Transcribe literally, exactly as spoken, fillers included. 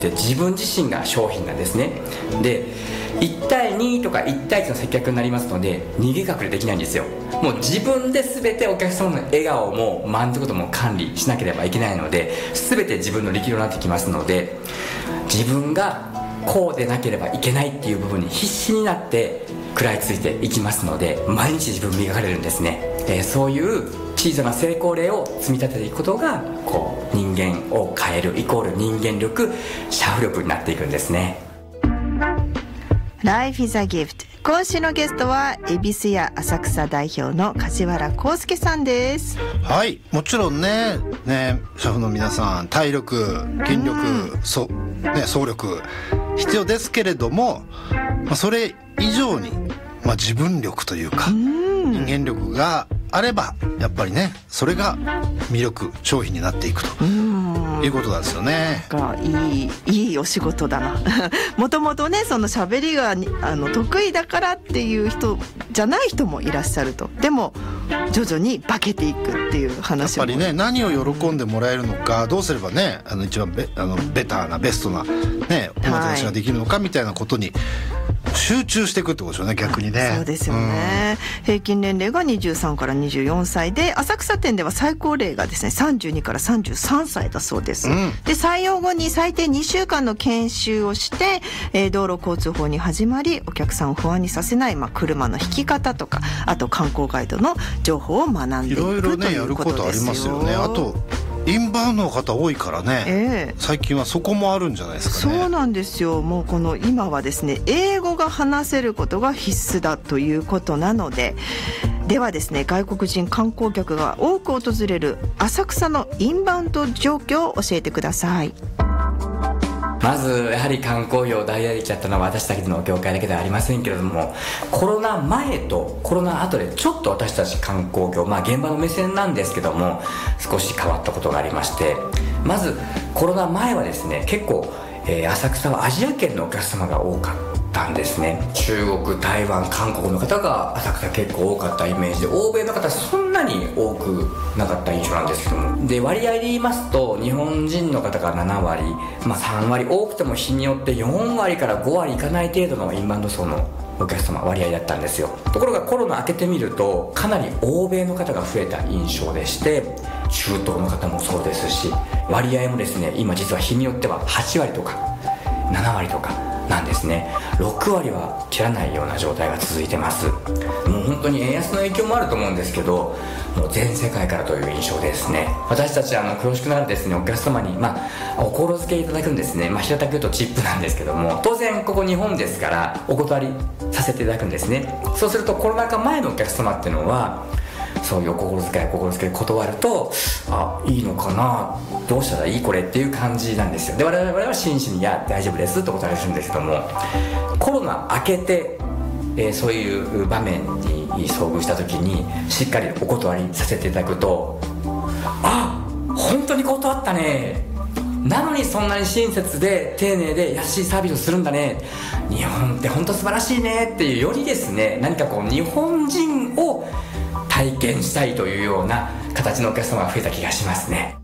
で自分自身が商品なんですね。でいち対にとかいち対いちの接客になりますので逃げ隠れできないんですよ。もう自分で全てお客様の笑顔も満足度も管理しなければいけないので、全て自分の力量になってきますので、自分がこうでなければいけないっていう部分に必死になって食らいついていきますので、毎日自分磨かれるんですね。えー、そういう小さな成功例を積み立てていくことがこう人間を変えるイコール人間力、社風力になっていくんですね。 Life is a gift。 今週のゲストは恵比寿屋浅草代表の梶原康介さんです。 はい、もちろんねね社風の皆さん、体力筋力、そね、総力必要ですけれども、まあ、それ以上に、まあ、自分力というか人間力があればやっぱりね、それが魅力商品になっていくということなんですよね。 がいいいいお仕事だなもともとねその喋りがあの得意だからっていう人じゃない人もいらっしゃると。でも徐々に化けていくっていう話もやっぱりね、何を喜んでもらえるのか、どうすればねあの一番ベあのベターなベストなねおもてなしができるのかみたいなことに集中していくってことですよね、逆にね。 そうですよね、うん、平均年齢がにじゅうさんからにじゅうよんさいで、浅草店では最高齢がですねさんじゅうにからさんじゅうさんさいだそうです、うん、で採用後に最低にしゅうかんの研修をして、えー、道路交通法に始まり、お客さんを不安にさせない、まあ、車の引き方とか、あと観光ガイドの情報を学んでいくということですよ。 いろいろねやることありますよね。あとインバウンドの方多いからね、えー、最近はそこもあるんじゃないですかね。 そうなんですよ。もうこの今はですね英語が話せることが必須だということなので、ではですね外国人観光客が多く訪れる浅草のインバウンド状況を教えてください。 まずやはり観光業を大々できちゃったのは私だけの業界だけではありませんけれども、コロナ前とコロナ後でちょっと私たち観光業、まあ現場の目線なんですけども少し変わったことがありまして、まずコロナ前はですね結構、えー、浅草はアジア圏のお客様が多かったんですね。中国、台湾、韓国の方が浅草結構多かったイメージで、欧米の方そんなに多くなかった印象なんですけども、で割合で言いますと日本人の方がななわり、まあ、さんわり、多くても日によってよんわりからごわりいかない程度のインバウンド層のお客様割合だったんですよ。ところがコロナ明けてみるとかなり欧米の方が増えた印象でして、中東の方もそうですし、割合もですね今実は日によってははちわりとかななわりとかなんですね。ろくわりは切らないような状態が続いてます。もう本当に円安の影響もあると思うんですけど、もう全世界からという印象ですね。私たちあの恐縮ながらですねお客様に、まあ、お心付けいただくんですね。まあ、平たく言うとチップなんですけども、当然ここ日本ですからお断りさせていただくんですね。そうするとコロナ禍前のお客様っていうのはそういうお心遣いお心遣い断ると、あ、いいのかな、どうしたらいいこれっていう感じなんですよ。で我々は真摯にいや大丈夫ですとお断りするんですけども、コロナ明けて、えー、そういう場面に遭遇した時にしっかりお断りさせていただくと、あ、本当に断ったね、なのにそんなに親切で丁寧で優しいサービスをするんだね、日本って本当素晴らしいねっていうよりですね、何かこう日本人を体験したいというような形のお客様が増えた気がしますね。